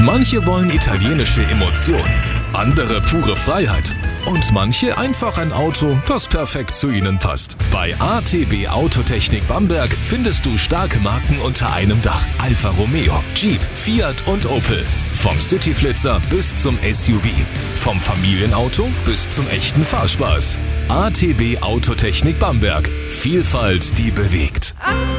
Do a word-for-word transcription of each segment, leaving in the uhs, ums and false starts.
Manche wollen italienische Emotionen, andere pure Freiheit und manche einfach ein Auto, das perfekt zu ihnen passt. Bei A T B Autotechnik Bamberg findest du starke Marken unter einem Dach. Alfa Romeo, Jeep, Fiat und Opel. Vom Cityflitzer bis zum S U V. Vom Familienauto bis zum echten Fahrspaß. A T B Autotechnik Bamberg. Vielfalt, die bewegt.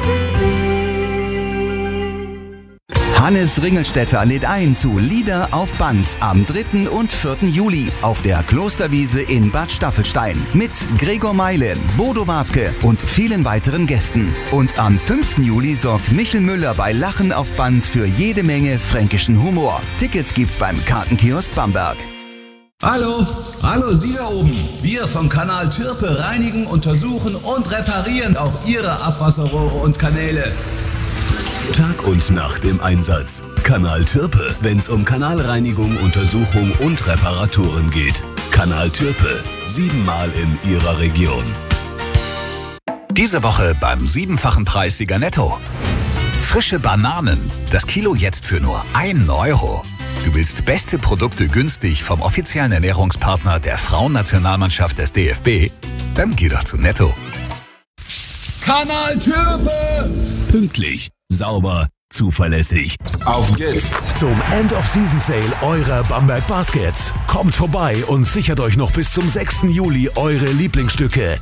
Hannes Ringelstetter lädt ein zu Lieder auf Band am dritten und vierten Juli auf der Klosterwiese in Bad Staffelstein mit Gregor Meilen, Bodo Wartke und vielen weiteren Gästen. Und am fünften Juli sorgt Michel Müller bei Lachen auf Band für jede Menge fränkischen Humor. Tickets gibt's beim Kartenkiosk Bamberg. Hallo, hallo Sie da oben. Wir vom Kanal Türpe reinigen, untersuchen und reparieren auch Ihre Abwasserrohre und Kanäle. Tag und Nacht im Einsatz. Kanal Türpe, wenn's um Kanalreinigung, Untersuchung und Reparaturen geht. Kanal Türpe, siebenmal in Ihrer Region. Diese Woche beim siebenfachen Preissieger Netto. Frische Bananen, das Kilo jetzt für nur einen Euro. Du willst beste Produkte günstig vom offiziellen Ernährungspartner der Frauennationalmannschaft des D F B? Dann geh doch zu Netto. Kanal Türpe! Pünktlich, sauber, zuverlässig. Auf geht's! Zum End-of-Season-Sale eurer Bamberg Baskets. Kommt vorbei und sichert euch noch bis zum sechsten Juli eure Lieblingsstücke.